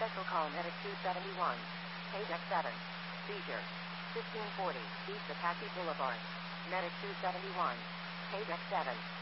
Special call Medic 271. Page X7. Seizure. 1540 East Apache Boulevard. Medic 271. Page X7.